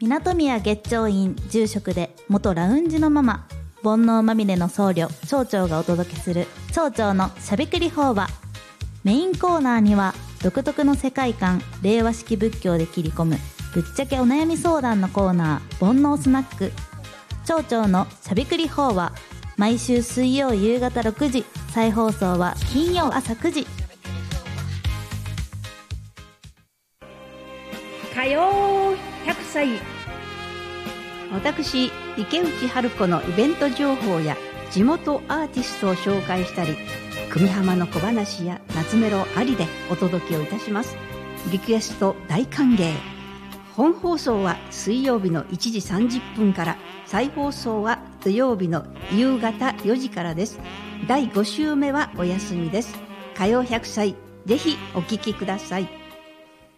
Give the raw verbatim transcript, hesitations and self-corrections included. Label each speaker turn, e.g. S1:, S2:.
S1: 港宮月長院住職で元ラウンジのママ、煩悩まみれの僧侶町長がお届けする町長のしゃべくり法話。メインコーナーには独特の世界観、令和式仏教で切り込むぶっちゃけお悩み相談のコーナー、煩悩スナック町長のしゃべくり法話。毎週水曜夕方ろくじ、再放送は金曜朝くじ。
S2: 火曜ひゃくさい。私池内春子のイベント情報や地元アーティストを紹介したり、久美浜の小話や夏メロありでお届けをいたします。リクエスト大歓迎。本放送は水曜日のいちじさんじゅっぷんから、再放送は土曜日の夕方よじからです。だいご週目はお休みです。火曜ひゃくさい、ぜひお聞きください。